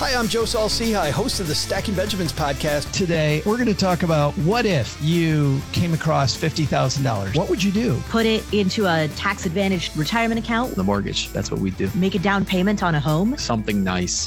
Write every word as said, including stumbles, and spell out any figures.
Hi, I'm Joe Saul-Sehy, host of the Stacking Benjamins podcast. Today, we're going to talk about what if you came across fifty thousand dollars? What would you do? Put it into a tax-advantaged retirement account. The mortgage, that's what we do. Make a down payment on a home. Something nice.